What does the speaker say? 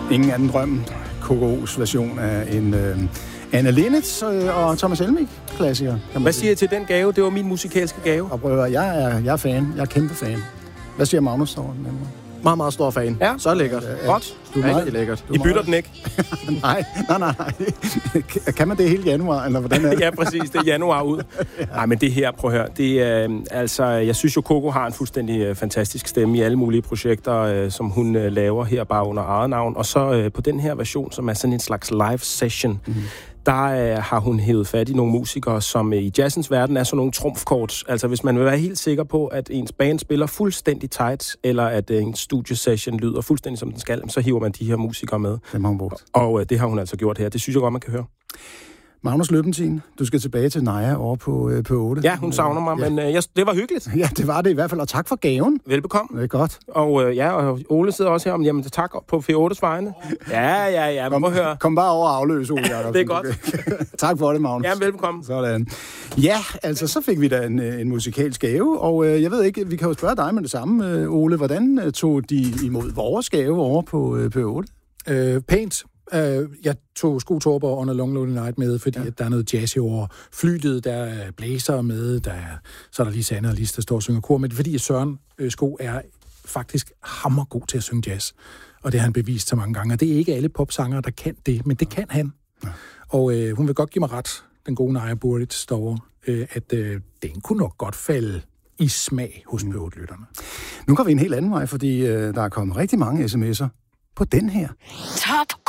ingen anden drøm. KKO's version af en Anna Linnet og Thomas Helmig-klassiker. Hvad siger I til den gave? Det var min musikalske gave. Og prøver, jeg er fan. Jeg er kæmpe fan. Hvad siger Magnus over den? Meget, meget stor fan. Ja. Så lækkert. Godt. Du er meget lækkert. I bytter den ikke? Nej. Kan man det hele januar, eller hvordan er det? Ja, præcis. Det er januar ud. Nej, men det her, prøv at høre. Det er, jeg synes jo, Coco har en fuldstændig fantastisk stemme i alle mulige projekter, som hun laver her bare under eget navn. Og så på den her version, som er sådan en slags live session, der har hun hævet fat i nogle musikere, som i jazzens verden er sådan nogle trumfkort. Altså hvis man vil være helt sikker på, at ens band spiller fuldstændig tight, eller at en studiesession lyder fuldstændig som den skal, så hiver man de her musikere med. Det har hun brugt. Og det har hun altså gjort her. Det synes jeg godt, man kan høre. Magnus Løbentin, du skal tilbage til Naja over på 8. Ja, hun savner mig, men det var hyggeligt. Ja, det var det i hvert fald, og tak for gaven. Velbekomme. Det er godt. Og og Ole sidder også her om, jamen tak på F8's vegne. Ja, man må høre. Kom bare over og afløse, Ole Jacobsen. Det er godt. Tak for det, Magnus. Ja, velbekomme. Sådan. Ja, altså så fik vi da en musikalsk gave, og jeg ved ikke, vi kan jo spørge dig med det samme, Ole. Hvordan tog de imod vores gave over på P8? Pænt. Jeg tog Skotorp og On a Long Lonely Night med, fordi at der er noget jazz over flytet, der er blæser med, så er der lige Sanne og Lis, der står og synger kor, men det er fordi, at Søren Sko er faktisk hammergod til at synge jazz, og det har han bevist så mange gange, og det er ikke alle popsangere, der kan det, men det kan han. Ja. Og hun vil godt give mig ret, den gode Naja Buric derovre, at den kunne nok godt falde i smag hos P8-lytterne. Nu går vi en helt anden vej, fordi der er kommet rigtig mange sms'er på den her. Top